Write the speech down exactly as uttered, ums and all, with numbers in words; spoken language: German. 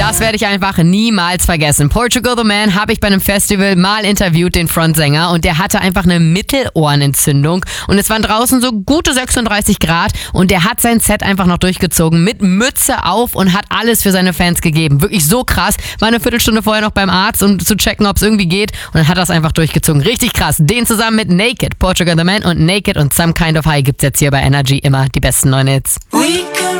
Das werde ich einfach niemals vergessen. Portugal the Man habe ich bei einem Festival mal interviewt, den Frontsänger, und der hatte einfach eine Mittelohrenentzündung und es waren draußen so gute sechsunddreißig Grad und der hat sein Set einfach noch durchgezogen mit Mütze auf und hat alles für seine Fans gegeben. Wirklich so krass. War eine Viertelstunde vorher noch beim Arzt, um zu checken, ob es irgendwie geht, und dann hat er es einfach durchgezogen. Richtig krass. Den zusammen mit Naked, Portugal the Man und Naked und Some Kind of High gibt's jetzt hier bei Energy immer die besten neuen Hits.